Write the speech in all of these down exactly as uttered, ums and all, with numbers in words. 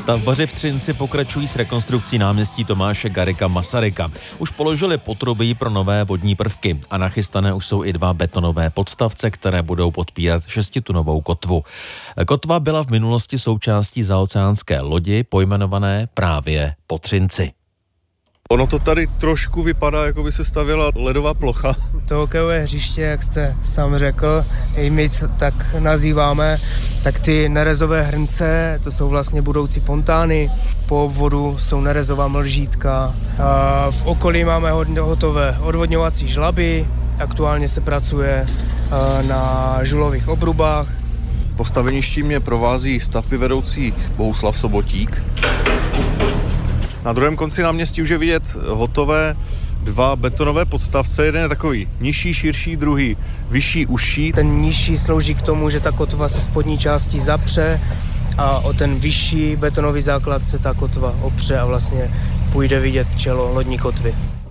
Stavbaři v Třinci pokračují s rekonstrukcí náměstí Tomáše Garrigua Masaryka. Už položili potrubí pro nové vodní prvky a nachystané už jsou i dva betonové podstavce, které budou podpírat šestitunovou kotvu. Kotva byla v minulosti součástí zaoceánské lodi pojmenované právě po Třinci. Ono to tady trošku vypadá, jako by se stavěla ledová plocha. To hokejové hřiště, jak jste sám řekl, i my tak nazýváme, tak ty nerezové hrnce, to jsou vlastně budoucí fontány, po obvodu jsou nerezová mlžítka. A v okolí máme hotové odvodňovací žlaby, aktuálně se pracuje na žulových obrubách. Po staveništi mě provází stavby vedoucí Bohuslav Sobotík. Na druhém konci náměstí už je vidět hotové dva betonové podstavce. Jeden je takový nižší, širší, druhý vyšší, užší. Ten nižší slouží k tomu, že ta kotva se spodní částí zapře a o ten vyšší betonový základ se ta kotva opře a vlastně půjde vidět čelo lodní kotvy.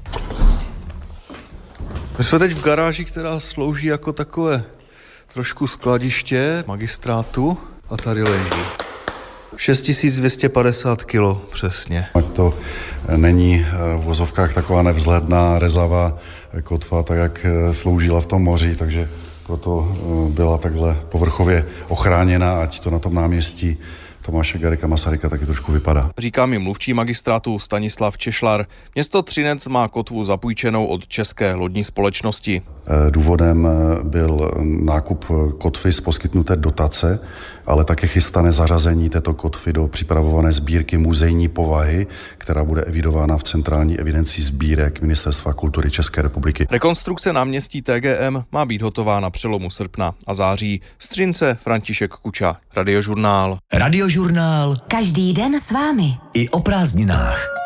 My jsme teď v garáži, která slouží jako takové trošku skladiště magistrátu a tady leží. šest tisíc dvě stě padesát kilo přesně. Ať to není v vozovkách taková nevzhledná rezavá kotva, tak jak sloužila v tom moři, takže proto byla takhle povrchově ochráněna, ať to na tom náměstí Tomáše Garrigua Masaryka taky trošku vypadá. Říká mi mluvčí magistrátu Stanislav Češlar. Město Třinec má kotvu zapůjčenou od České lodní společnosti. Důvodem byl nákup kotvy z poskytnuté dotace, ale také chystané zařazení této kotvy do připravované sbírky muzejní povahy, která bude evidována v centrální evidenci sbírek Ministerstva kultury České republiky. Rekonstrukce náměstí T G M má být hotová na přelomu srpna a září. Z Třince František Kuča, Radiožurnál. Radiožurnál. Každý den s vámi. I o prázdninách.